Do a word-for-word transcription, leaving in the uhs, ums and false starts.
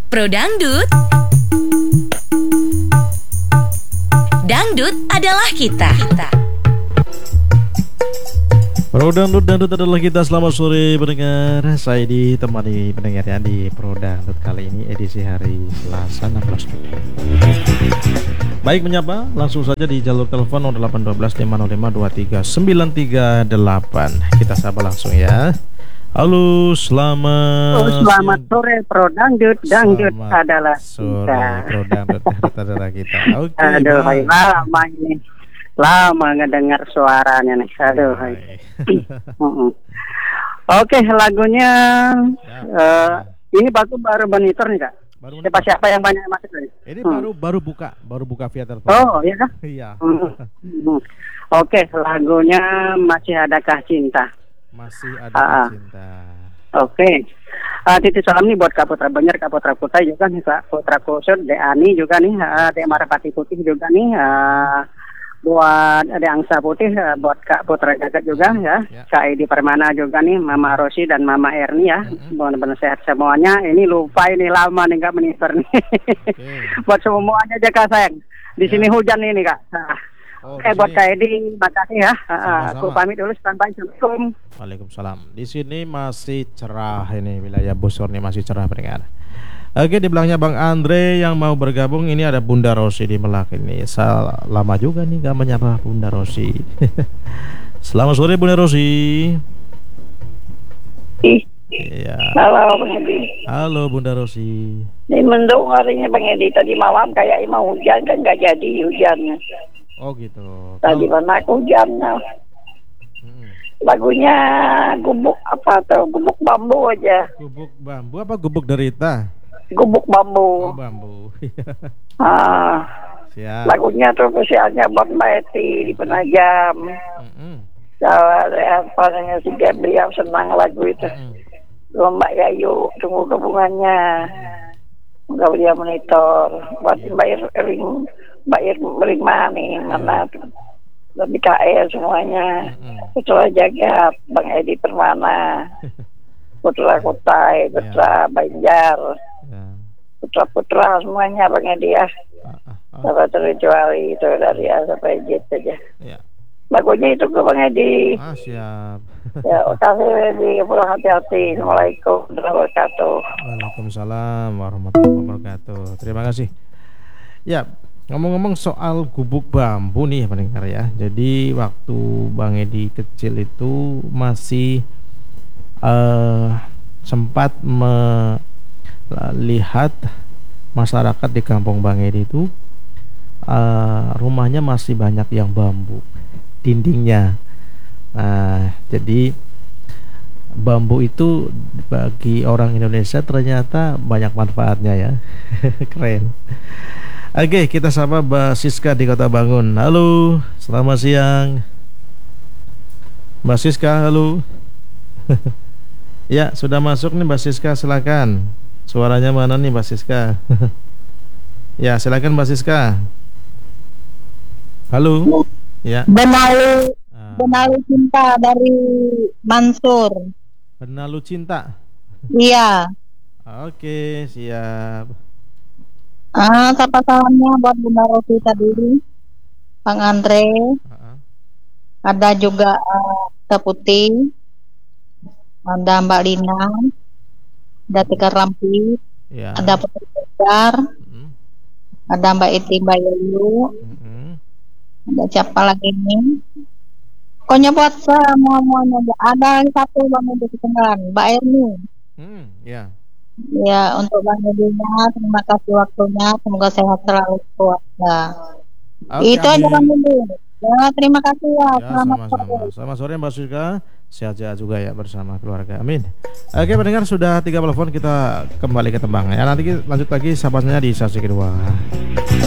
Pro Dangdut. Dangdut adalah kita. kita. Pro Dangdut, Dangdut adalah kita. Selamat sore pendengar. Saya ditemani pendengarnya di Pro Dangdut kali ini edisi hari Selasa enam belas Juli. Baik, menyapa langsung saja di jalur telepon nol delapan satu dua lima nol lima dua tiga sembilan tiga delapan. Kita sapa langsung ya. Halo, selamat oh, Selamat sore Pro Dangdut. Dangdut selamat adalah sore, kita. Pro Dangdut, Dangdut adalah kita. Oke, okay, aduh, hai, lama ini. Lama ngedengar suaranya nih. Aduh, hai. Oke, lagunya ya, uh, ini baru baru monitor nih, Kak. Baru Siapa siapa yang banyak masuk tadi? Ini hmm. baru baru buka, baru buka via telepon. Oh, iya kah? Iya. Hmm. Oke, lagunya Masih Adakah Cinta. Masih ada uh, cinta. Oke. Uh, titip salam nih buat Kak Putra Banjar, Kak Putra Kutai juga nih, Kak Putra Kusut, De Ani juga nih, uh, De Marapati Putih juga nih, uh, buat De Angsa Putih, uh, buat Kak Putra Jagat juga ya, ya. Kak Edi Permana juga nih, Mama Rosi dan Mama Erni ya, mm-hmm. benar-benar sehat semuanya. Ini lupa ini lama nih Kak monitor nih. Okay. Buat semuanya aja Kak sayang. Di ya. Sini hujan ini Kak. Nah. Oh, Oke, buat Kak Edi, makasih ya. Uh, aku pamit dulu, standby. Assalamualaikum. Waalaikumsalam. Di sini masih cerah ini, wilayah Bosor nih masih cerah pendengar. Oke, di belakangnya Bang Andre yang mau bergabung. Ini ada Bunda Rosi di Melak ini. Sel- lama juga nih gak menyapa Bunda Rosi. Selamat sore Bunda Rosi. Iya. Halo Bang Edi. Halo Bunda Rosi. Ini mendung harinya Bang Edi. Tadi malam kayak mau hujan kan gak jadi hujannya. Oh gitu. Tadi mana hujannya. Hmm. Lagunya gubuk apa tuh? Gubuk bambu aja. Gubuk bambu apa gubuk derita? Gubuk bambu. Oh, bambu. ah. Siap. Lagunya tuh spesialnya buat Mbak Eti di Penajam. Mm-hmm. Apa namanya si Gabriel senang lagu itu. Mm-hmm. Mbak Yayu tunggu hubungannya. Enggak dia monitor buat yeah. Mbak Ring. Bayar berima nih mana lebih K E semuanya. Putra Jagat, Bang Edi Permana, Putra Kutai, Putra Banjar, putra-putra semuanya Bang Edi ya. Sampai terkecuali itu dari A sampai Z saja. Lagunya itu ke Bang Edi. Ah, siap. Ya, kasih Edi, pulang hati-hati. Assalamualaikum warahmatullahi wabarakatuh. Waalaikumsalam warahmatullahi wabarakatuh. Terima kasih. Ya. Ngomong-ngomong soal gubuk bambu nih pendengar ya. Jadi waktu Bang Edi kecil itu masih uh, sempat melihat masyarakat di kampung Bang Edi itu uh, rumahnya masih banyak yang bambu dindingnya. Nah, jadi bambu itu bagi orang Indonesia ternyata banyak manfaatnya ya. Keren. Oke, kita sapa Mbak Siska di Kota Bangun. Halo, selamat siang Mbak Siska, halo. Ya, sudah masuk nih Mbak Siska, silakan. Suaranya mana nih Mbak Siska? Ya, silakan Mbak Siska. Halo. Ya. Benalu, ah. Benalu cinta dari Mansur. Benalu cinta. Iya. Oke, siap. Ah, sapa salamnya buat Bunda Rosi tadi, Bang Andre, uh-huh. Ada juga uh, Putih, ada Mbak Lina, ada Tika Rampi, yeah. Ada Putri Bejar, uh-huh. Ada Mbak Eti, Mbak Yayu, uh-huh. Ada siapa lagi nih? Pokoknya buat semuanya ada satu Bang Edi kenalan, Mbak Erni. Hmm, ya. Ya, untuk Bang Edinya, terima kasih waktunya. Semoga sehat selalu keluarga. Okay, itu aja Bang Edi. Ya, terima kasih ya. Ya, selamat sama-sama. sore. Selamat sore Mbak Siska. Sehat-sehat juga ya bersama keluarga. Amin. Oke, pendengar sudah tiga telepon, kita kembali ke tembang ya. Nanti lanjut lagi sahabatnya di sesi kedua.